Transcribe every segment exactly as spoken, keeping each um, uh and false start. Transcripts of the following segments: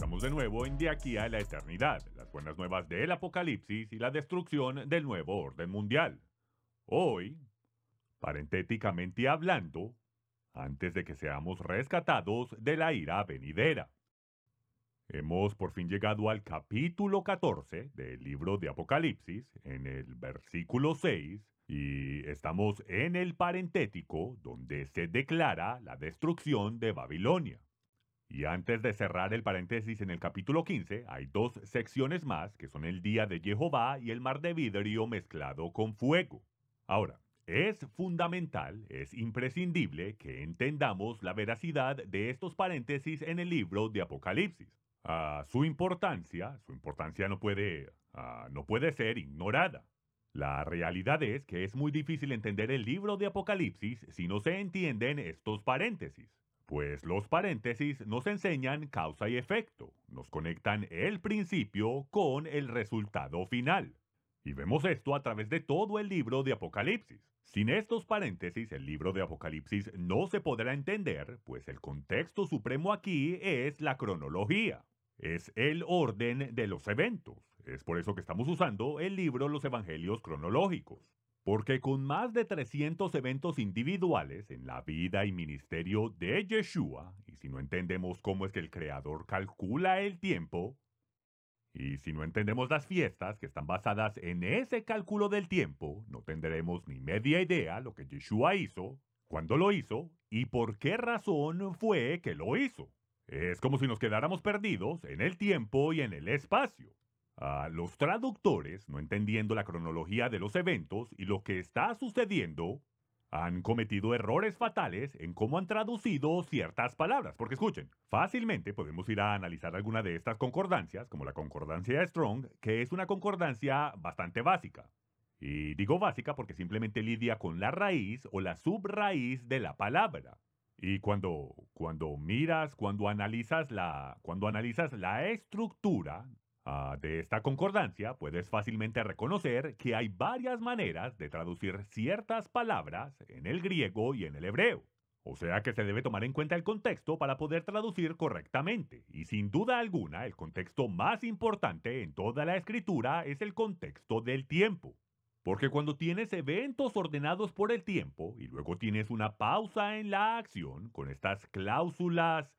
estamos de nuevo en De aquí a la eternidad, las buenas nuevas del apocalipsis y la destrucción del nuevo orden mundial. Hoy, parentéticamente hablando, antes de que seamos rescatados de la ira venidera. Hemos por fin llegado al capítulo catorce del libro de Apocalipsis, en el versículo seis, y estamos en el parentético donde se declara la destrucción de Babilonia. Y antes de cerrar el paréntesis en el capítulo quince, hay dos secciones más que son el día de Jehová y el mar de vidrio mezclado con fuego. Ahora, es fundamental, es imprescindible que entendamos la veracidad de estos paréntesis en el libro de Apocalipsis. Ah, su importancia, su importancia no puede, ah, no puede ser ignorada. La realidad es que es muy difícil entender el libro de Apocalipsis si no se entienden estos paréntesis. Pues los paréntesis nos enseñan causa y efecto, nos conectan el principio con el resultado final. Y vemos esto a través de todo el libro de Apocalipsis. Sin estos paréntesis, el libro de Apocalipsis no se podrá entender, pues el contexto supremo aquí es la cronología. Es el orden de los eventos. Es por eso que estamos usando el libro Los Evangelios Cronológicos. Porque con más de trescientos eventos individuales en la vida y ministerio de Yeshua, y si no entendemos cómo es que el Creador calcula el tiempo, y si no entendemos las fiestas que están basadas en ese cálculo del tiempo, no tendremos ni media idea lo que Yeshua hizo, cuándo lo hizo y por qué razón fue que lo hizo. Es como si nos quedáramos perdidos en el tiempo y en el espacio. Uh, los traductores, no entendiendo la cronología de los eventos y lo que está sucediendo, han cometido errores fatales en cómo han traducido ciertas palabras. Porque escuchen, fácilmente podemos ir a analizar alguna de estas concordancias, como la concordancia de Strong, que es una concordancia bastante básica. Y digo básica porque simplemente lidia con la raíz o la subraíz de la palabra. Y cuando, cuando miras, cuando analizas la, cuando analizas la estructura Uh, de esta concordancia, puedes fácilmente reconocer que hay varias maneras de traducir ciertas palabras en el griego y en el hebreo. O sea que se debe tomar en cuenta el contexto para poder traducir correctamente. Y sin duda alguna, el contexto más importante en toda la escritura es el contexto del tiempo. Porque cuando tienes eventos ordenados por el tiempo y luego tienes una pausa en la acción con estas cláusulas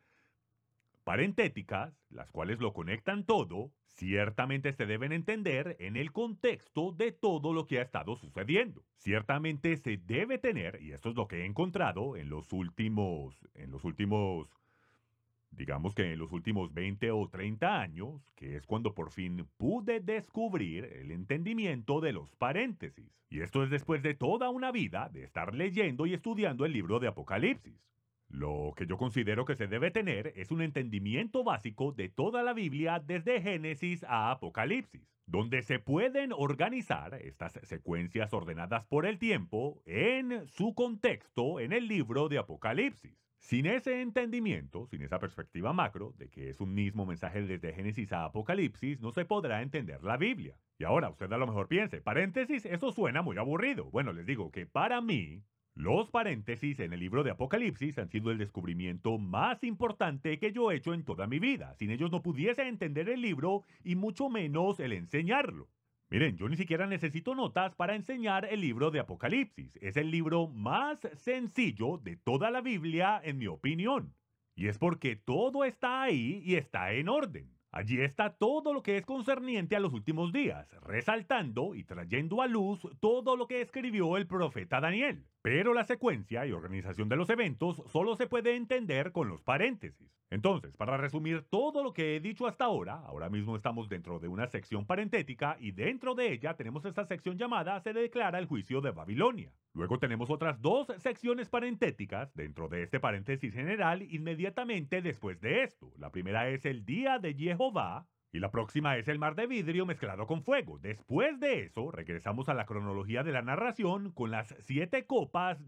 parentéticas, las cuales lo conectan todo, ciertamente se deben entender en el contexto de todo lo que ha estado sucediendo. Ciertamente se debe tener, y esto es lo que he encontrado en los últimos, en los últimos, digamos que en los últimos veinte o treinta años, que es cuando por fin pude descubrir el entendimiento de los paréntesis. Y esto es después de toda una vida de estar leyendo y estudiando el libro de Apocalipsis. Lo que yo considero que se debe tener es un entendimiento básico de toda la Biblia desde Génesis a Apocalipsis, donde se pueden organizar estas secuencias ordenadas por el tiempo en su contexto en el libro de Apocalipsis. Sin ese entendimiento, sin esa perspectiva macro de que es un mismo mensaje desde Génesis a Apocalipsis, no se podrá entender la Biblia. Y ahora usted a lo mejor piense, paréntesis, eso suena muy aburrido. Bueno, les digo que para mí, los paréntesis en el libro de Apocalipsis han sido el descubrimiento más importante que yo he hecho en toda mi vida. Sin ellos no pudiese entender el libro y mucho menos el enseñarlo. Miren, yo ni siquiera necesito notas para enseñar el libro de Apocalipsis. Es el libro más sencillo de toda la Biblia, en mi opinión. Y es porque todo está ahí y está en orden. Allí está todo lo que es concerniente a los últimos días, resaltando y trayendo a luz todo lo que escribió el profeta Daniel. Pero la secuencia y organización de los eventos solo se puede entender con los paréntesis. Entonces, para resumir todo lo que he dicho hasta ahora, ahora mismo estamos dentro de una sección parentética y dentro de ella tenemos esta sección llamada Se declara el juicio de Babilonia. Luego tenemos otras dos secciones parentéticas dentro de este paréntesis general inmediatamente después de esto. La primera es el día de Jehová y la próxima es el mar de vidrio mezclado con fuego. Después de eso, regresamos a la cronología de la narración con las siete copas